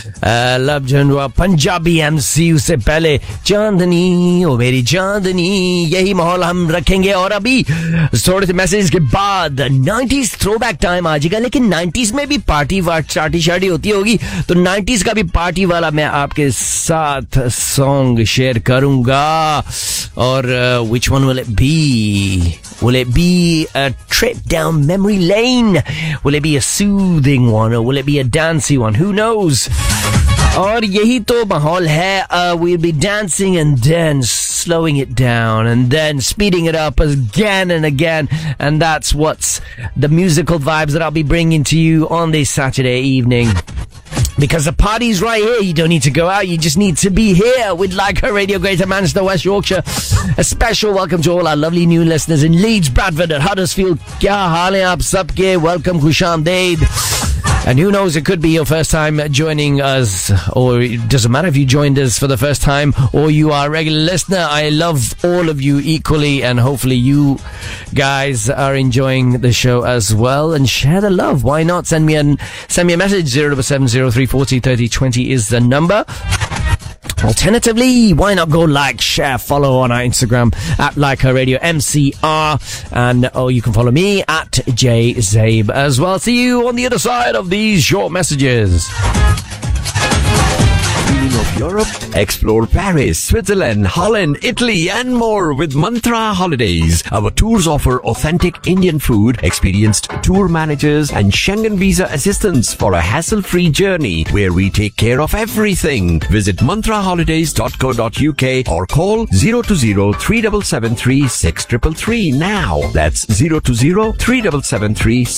Love झंडुआ Punjabi MC, उससे पहले चांदनी ओ मेरी चांदनी, यही माहौल हम रखेंगे। और अभी थोड़े से मैसेज के बाद 90s थ्रोबैक टाइम आ जाएगा, लेकिन 90s में भी पार्टी शार्टी होती होगी, तो 90s का भी पार्टी वाला मैं आपके साथ सॉन्ग शेयर करूंगा। और which one will it be? Will it be a trip down memory lane? Will it be a soothing one or will it be a dancey one? Who knows? और यही तो माहौल है. We'll be dancing and then slowing it down and then speeding it up again and again, and that's what's the musical vibes that I'll be bringing to you on this Saturday evening. Because the party's right here. You don't need to go out. You just need to be here with Leica Radio, Greater Manchester, West Yorkshire. A special welcome to all our lovely new listeners in Leeds, Bradford and Huddersfield. Kya haal hain aap sabke? Welcome, Khushamdeed. And who knows, it could be your first time joining us, or it doesn't matter if you joined us for the first time or you are a regular listener. I love all of you equally, and hopefully you guys are enjoying the show as well. And share the love. Why not? Send me a message. 07703403020 is the number. Alternatively, why not go like, share, follow on our Instagram at Leica Radio MCR, and you can follow me at JZabe as well. See you on the other side of these short messages. Of Europe, explore Paris, Switzerland, Holland, Italy and more with Mantra Holidays. Our tours offer authentic Indian food, experienced tour managers and Schengen visa assistance for a hassle-free journey where we take care of everything. Visit mantraholidays.co.uk or call 020-3773-6333 now. That's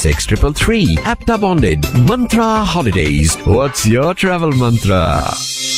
020-3773-6333. Apta bonded. Mantra Holidays. What's your travel mantra?